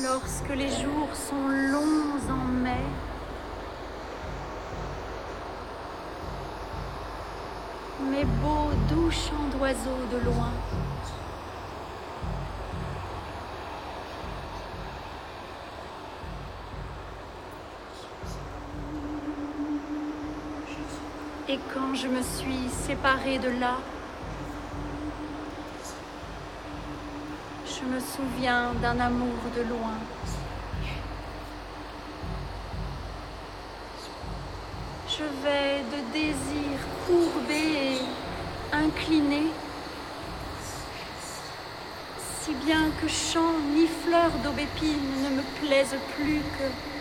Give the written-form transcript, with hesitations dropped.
lorsque les jours sont longs en mai, mes beaux doux chants d'oiseaux de loin. Et quand je me suis séparée de là, je me souviens d'un amour de loin. Je vais de désir courbé et incliné, si bien que chant ni fleurs d'aubépine ne me plaisent plus que